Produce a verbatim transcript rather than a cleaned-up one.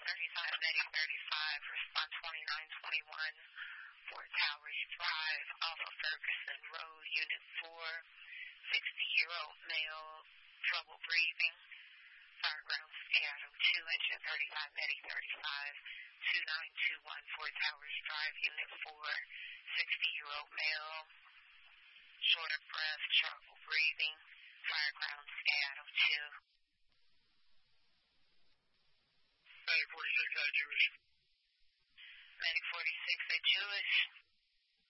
thirty-five, Betty thirty-five, respond twenty-nine twenty-one, Fort Towers Drive, Alpha Ferguson Road, Unit four, sixty-year-old male, trouble breathing, fireground scatter two, engine thirty-five, Betty thirty-five, two nine two one, Fort Towers Drive, Unit four, sixty-year-old male, short of breath, trouble breathing, fireground scatter.